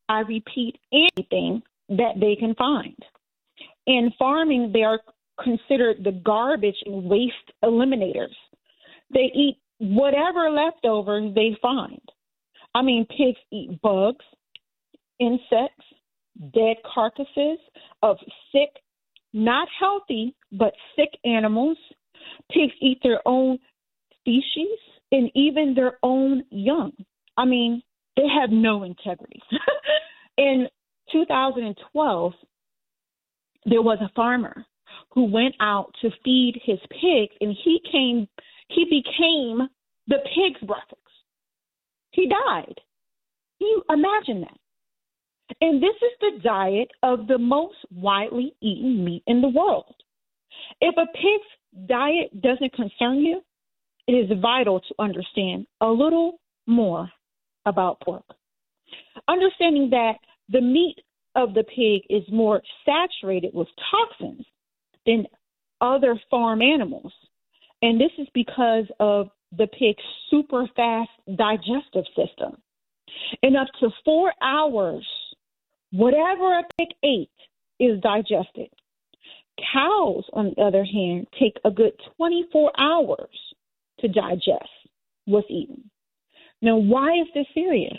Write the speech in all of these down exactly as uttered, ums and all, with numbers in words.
I repeat, anything that they can find. In farming, they are considered the garbage and waste eliminators. They eat whatever leftovers they find. I mean, pigs eat bugs, insects, dead carcasses of sick, not healthy, but sick animals. Pigs eat their own species and even their own young. I mean, they have no integrity. In two thousand twelve, there was a farmer who went out to feed his pigs, and he came, he became the pig's breakfast. He died. Can you imagine that? And this is the diet of the most widely eaten meat in the world. If a pig's diet doesn't concern you, it is vital to understand a little more about pork. Understanding that the meat of the pig is more saturated with toxins than other farm animals. And this is because of the pig's super fast digestive system. In up to four hours, whatever a pig ate is digested. Cows, on the other hand, take a good twenty-four hours to digest what's eaten. Now, why is this serious?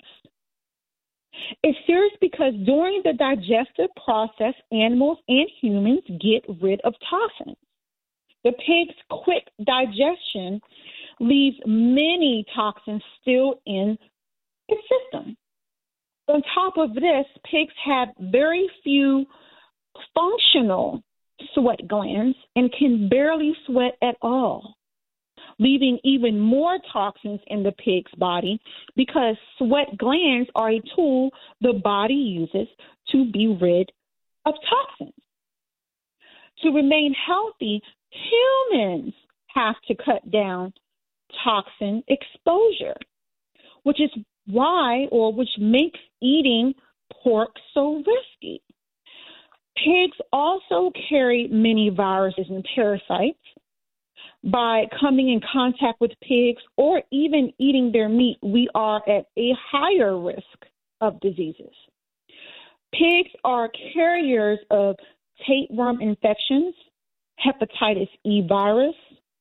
It's serious because during the digestive process, animals and humans get rid of toxins. The pig's quick digestion leaves many toxins still in its system. On top of this, pigs have very few functional sweat glands and can barely sweat at all, leaving even more toxins in the pig's body because sweat glands are a tool the body uses to be rid of toxins. To remain healthy, humans have to cut down toxin exposure, which is why or which makes eating pork so risky. Pigs also carry many viruses and parasites. By coming in contact with pigs or even eating their meat, we are at a higher risk of diseases. Pigs are carriers of tapeworm infections, hepatitis E virus,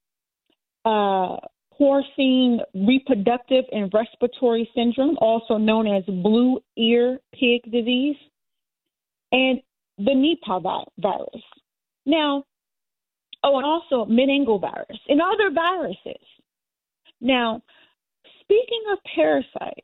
uh, porcine reproductive and respiratory syndrome, also known as blue ear pig disease, and the Nipah virus. Now, oh, and also meningovirus and other viruses. Now, speaking of parasites,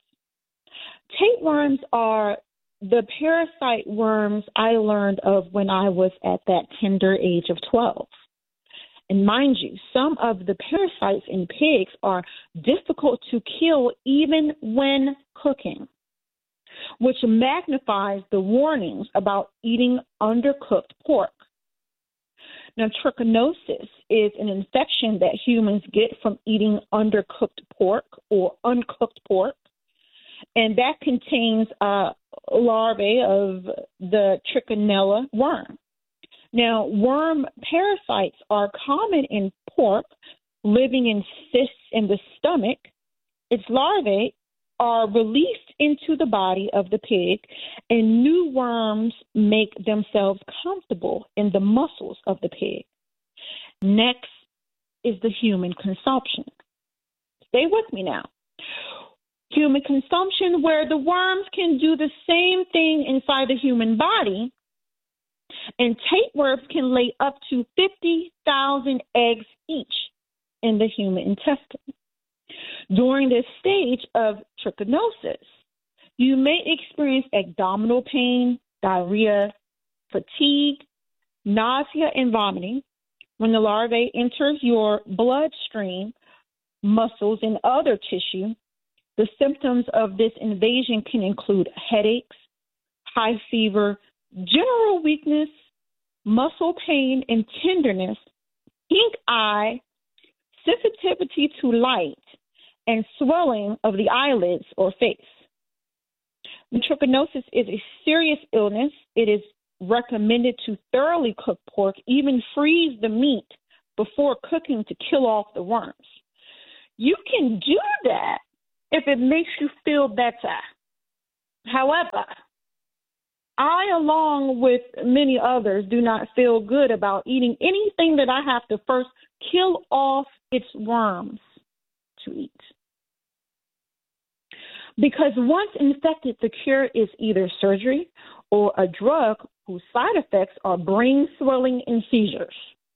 tapeworms are the parasite worms I learned of when I was at that tender age of twelve. And mind you, some of the parasites in pigs are difficult to kill even when cooking, which magnifies the warnings about eating undercooked pork. Now, trichinosis is an infection that humans get from eating undercooked pork or uncooked pork, and that contains uh, larvae of the trichinella worm. Now, worm parasites are common in pork, living in cysts in the stomach. Its larvae are released into the body of the pig, and new worms make themselves comfortable in the muscles of the pig. Next is the human consumption. Stay with me now. Human consumption, where the worms can do the same thing inside the human body, and tapeworms can lay up to fifty thousand eggs each in the human intestine. During this stage of trichinosis, you may experience abdominal pain, diarrhea, fatigue, nausea, and vomiting. When the larvae enters your bloodstream, muscles, and other tissue, the symptoms of this invasion can include headaches, high fever, general weakness, muscle pain and tenderness, pink eye, sensitivity to light, and swelling of the eyelids or face. Trichinosis is a serious illness. It is recommended to thoroughly cook pork, even freeze the meat before cooking to kill off the worms. You can do that if it makes you feel better. However, I, along with many others, do not feel good about eating anything that I have to first kill off its worms to eat. Because once infected, the cure is either surgery or a drug whose side effects are brain swelling and seizures.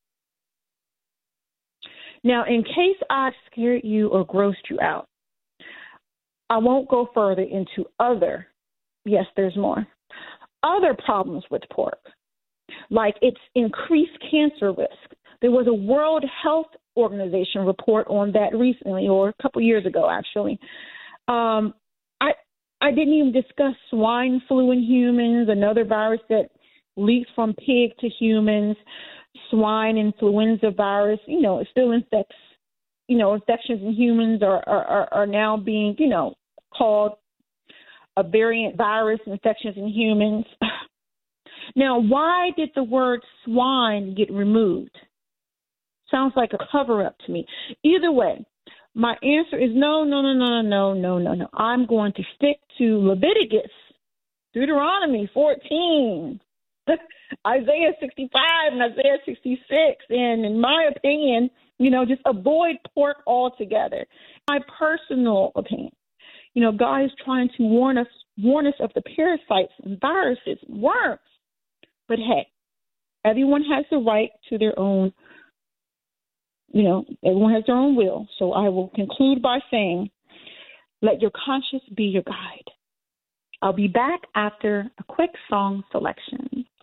Now, in case I scared you or grossed you out, I won't go further into other, yes, there's more, other problems with pork, like its increased cancer risk. There was a World Health Organization report on that recently, or a couple years ago, actually. Um, I I didn't even discuss swine flu in humans, another virus that leaks from pig to humans. Swine influenza virus, you know, it still infects, you know, infections in humans are, are, are now being, you know, called a variant virus infections in humans. Now, why did the word swine get removed? Sounds like a cover-up to me. Either way, my answer is no, no, no, no, no, no, no, no. I'm going to stick to Leviticus, Deuteronomy fourteen, Isaiah sixty-five and Isaiah sixty-six. And in my opinion, you know, just avoid pork altogether. My personal opinion. You know, God is trying to warn us, warn us of the parasites and viruses, and worms. But hey, everyone has the right to their own, you know, everyone has their own will. So I will conclude by saying, let your conscience be your guide. I'll be back after a quick song selection.